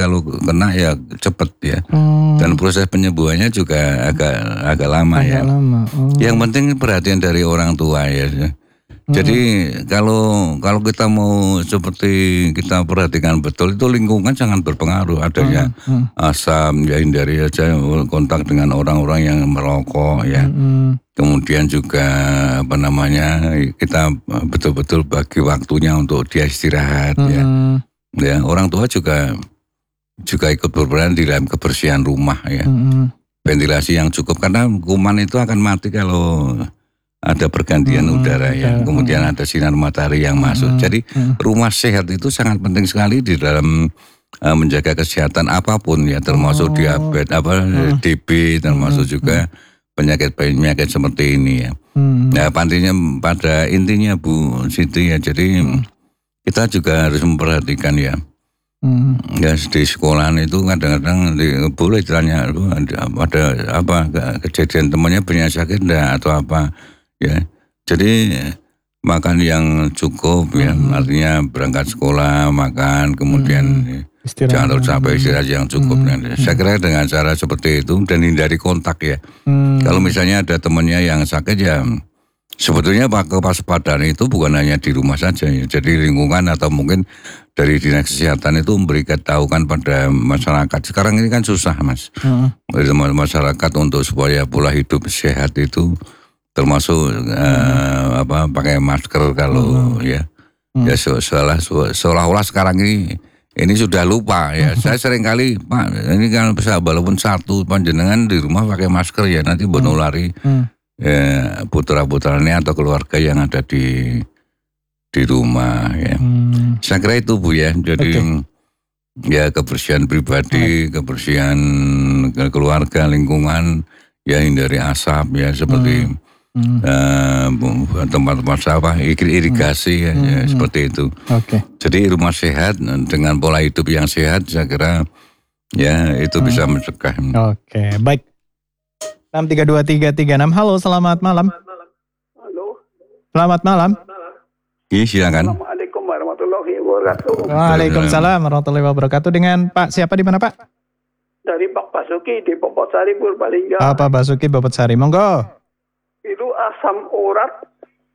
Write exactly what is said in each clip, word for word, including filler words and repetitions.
kalau kena ya cepet ya. Oh. Dan proses penyembuhannya juga agak agak lama agak ya. Lama. Oh. Yang penting perhatian dari orang tua ya. Jadi hmm. kalau kalau kita mau seperti kita perhatikan betul, itu lingkungan sangat berpengaruh. Adanya hmm. Hmm. asam, ya hindari aja kontak dengan orang-orang yang merokok ya. Hmm. Kemudian juga apa namanya, kita betul-betul bagi waktunya untuk dia istirahat hmm. ya. Ya, orang tua juga juga ikut berperan di dalam kebersihan rumah ya. Hmm. Ventilasi yang cukup, karena kuman itu akan mati kalau ada pergantian hmm, udara ya, ya, kemudian hmm. ada sinar matahari yang hmm, masuk. Jadi hmm. rumah sehat itu sangat penting sekali di dalam uh, menjaga kesehatan apapun ya, termasuk oh. diabetes, apa hmm. D B, termasuk hmm. juga penyakit-penyakit seperti ini ya. Hmm. Nah, pantinya pada intinya Bu Siti ya, jadi hmm. kita juga harus memperhatikan ya. Hmm. Ya di sekolahan itu kadang-kadang di, boleh tanya ada, ada apa kejadian temannya punya sakit enggak atau apa. Ya, jadi makan yang cukup ya, hmm. artinya berangkat sekolah makan, kemudian hmm. jangan terlalu capek, istirahat yang cukup. Hmm. Nah, saya kira dengan cara seperti itu dan hindari kontak ya. Hmm. Kalau misalnya ada temannya yang sakit ya, sebetulnya kewaspadaan itu bukan hanya di rumah saja ya. Jadi lingkungan atau mungkin dari dinas kesehatan itu memberikan tahukan pada masyarakat. Sekarang ini kan susah mas, hmm. masyarakat untuk supaya pola hidup sehat itu termasuk hmm. uh, apa pakai masker kalau hmm. ya hmm. ya seolah seolah-olah sekarang ini ini sudah lupa ya. Saya sering kali Pak, ini kan bisa walaupun satu panjenengan di rumah pakai masker ya, nanti menulari hmm. ya, putra-putranya atau keluarga yang ada di di rumah ya. Hmm. Saya kira itu Bu ya. Jadi okay. ya kebersihan pribadi, hmm. kebersihan keluarga, lingkungan, ya hindari asap ya seperti hmm. Hmm. Uh, tempat-tempat sawah, irigasi hmm. ya, hmm. ya seperti itu. Oke. Okay. Jadi rumah sehat dengan pola hidup yang sehat, saya kira ya itu hmm. bisa mencegah. Oke, okay. Baik. enam tiga dua tiga tiga enam. Halo, selamat malam. Halo. Selamat malam. Iya, silakan. Assalamualaikum warahmatullahi wabarakatuh. Waalaikumsalam warahmatullahi wabarakatuh. Dengan Pak siapa di mana Pak? Dari Pak Basuki di Popotsari Purbalingga. Ah, Pak Basuki Popotsari, monggo. Itu asam urat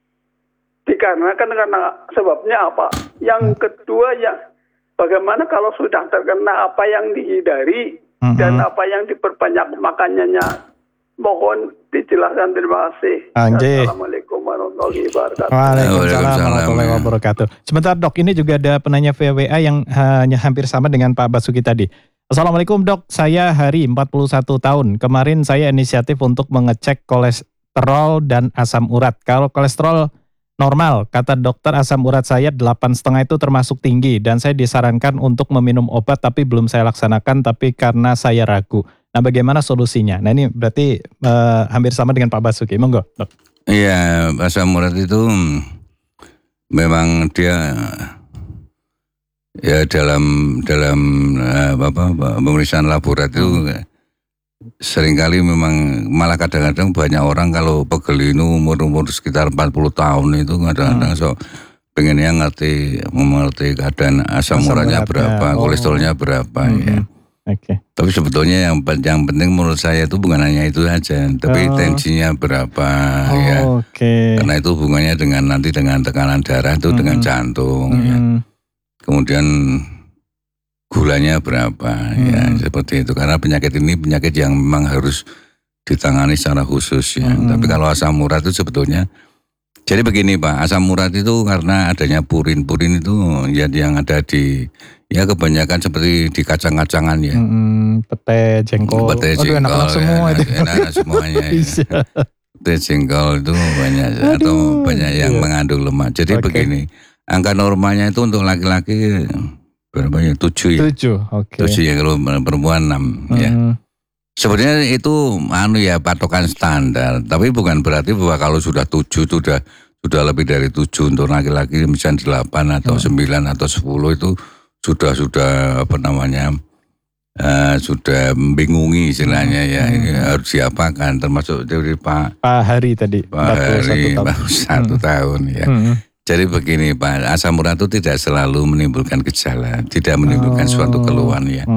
dikarenakan karena sebabnya apa? Yang kedua ya bagaimana kalau sudah terkena apa yang dihindari mm-hmm. dan apa yang diperbanyak makanannya. Mohon dijelaskan, terima kasih. Anjay. Assalamualaikum warahmatullahi wabarakatuh. Waalaikumsalam warahmatullahi wabarakatuh. Sebentar dok, ini juga ada penanya V W A yang hanya hampir sama dengan Pak Basuki tadi. Assalamualaikum dok, saya Hari, empat puluh satu tahun. Kemarin saya inisiatif untuk mengecek kolesterol dan asam urat. Kalau kolesterol normal, kata dokter asam urat saya delapan koma lima itu termasuk tinggi. Dan saya disarankan untuk meminum obat tapi belum saya laksanakan tapi karena saya ragu. Nah bagaimana solusinya? Nah ini berarti uh, hampir sama dengan Pak Basuki. Monggo dok. Iya, asam urat itu memang dia ya dalam dalam uh, apa pemeriksaan laboratorium itu hmm. seringkali memang malah kadang-kadang banyak orang kalau pegel ini umur-umur sekitar empat puluh tahun itu kadang-kadang hmm. so pengennya ngerti mengerti keadaan asam, asam uratnya berapa, oh. kolesterolnya berapa hmm. ya. Oke. Okay. Tapi sebetulnya yang yang penting menurut saya itu bukan hanya itu saja, tapi oh. tensinya berapa oh, ya. Oke. Okay. Karena itu hubungannya dengan nanti dengan tekanan darah itu hmm. dengan jantung hmm. ya. Kemudian gulanya berapa hmm. ya seperti itu. Karena penyakit ini penyakit yang memang harus ditangani secara khusus ya. Hmm. Tapi kalau asam urat itu sebetulnya jadi begini Pak, asam urat itu karena adanya purin. Purin itu ya yang ada di ya kebanyakan seperti di kacang-kacangan ya. Hmm, pete, jengkol. Pete, jengkol. Aduh, enak-enak semua ya, itu. Enak-enak semuanya ya. Pete, jengkol itu banyak Aduh, atau banyak yang iya. mengandung lemak. Jadi okay. begini, angka normalnya itu untuk laki-laki berapa ya? tujuh ya. tujuh, oke. Okay. tujuh ya, kalau perempuan enam hmm. ya. Sebenarnya itu anu ya patokan standar, tapi bukan berarti bahwa kalau sudah tujuh itu sudah sudah lebih dari tujuh untuk laki-laki, misalnya delapan atau sembilan atau sepuluh itu sudah sudah apa namanya uh, sudah membingungi istilahnya ya. Hmm. Ini harus diapakan, termasuk dari Pak Pak Hari tadi Pak Hari satu hmm. tahun ya. Hmm. Jadi begini Pak, asam urat itu tidak selalu menimbulkan gejala, tidak menimbulkan oh. suatu keluhan ya.